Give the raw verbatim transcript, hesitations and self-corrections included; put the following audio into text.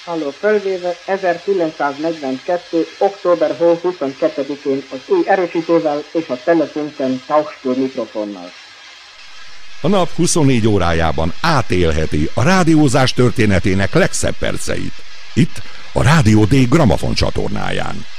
Halló, fölvéve ezerkilencszáznegyvenkettő. október huszonkettedikén az új erősítővel és a telefonten Tauschtur mikrofonnal. A nap huszonnégy órájában átélheti a rádiózás történetének legszebb perceit. Itt a Rádió D Gramafon csatornáján.